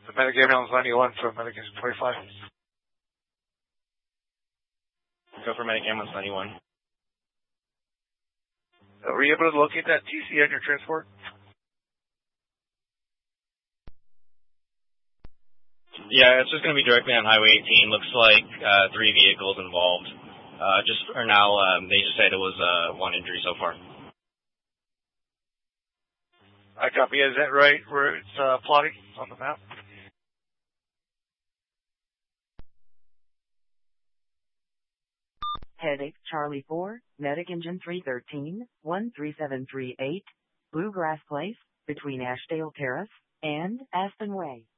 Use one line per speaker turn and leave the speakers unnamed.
Medic Ambulance 91 for Medic Engine 25.
Go for Medic Ambulance 91.
Were you able to locate that TC on your transport?
Yeah, it's just going to be directly on Highway 18. Looks like 3 vehicles involved. Just for now, they just said it was 1 injury so far.
I copy. Is that right? Where it's plotting on the map?
Headache Charlie 4, Medic Engine 313, 13738, Bluegrass Place, between Ashdale Terrace and Aspen Way.